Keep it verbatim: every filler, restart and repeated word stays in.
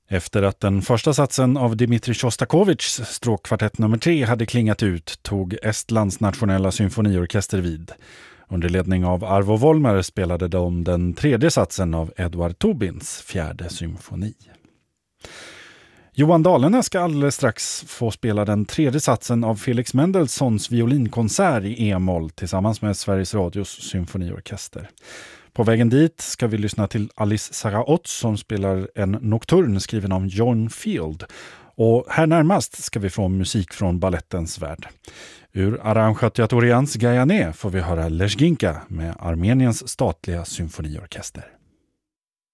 Efter att den första satsen av Dmitrij Sjostakovitjs stråkkvartett nummer tre hade klingat ut tog Estlands nationella symfoniorkester vid. Under ledning av Arvo Volmer spelade de den tredje satsen av Eduard Tobins fjärde symfoni. Johan Dahlene ska alldeles strax få spela den tredje satsen av Felix Mendelssohns violinkonsert i E-moll tillsammans med Sveriges Radios symfoniorkester. På vägen dit ska vi lyssna till Alice Sarraott som spelar en nocturn skriven av John Field. Och här närmast ska vi få musik från ballettens värld. Ur Aranjuez Teatorians Gaiané får vi höra Lezginka med Armeniens statliga symfoniorkester.